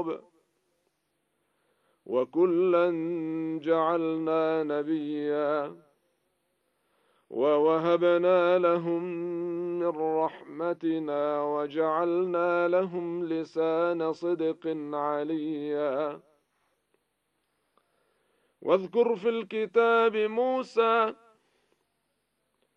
الذنوب وكلا جعلنا نبيا ووهبنا لهم من رحمتنا وجعلنا لهم لسان صدق عليا. واذكر في الكتاب موسى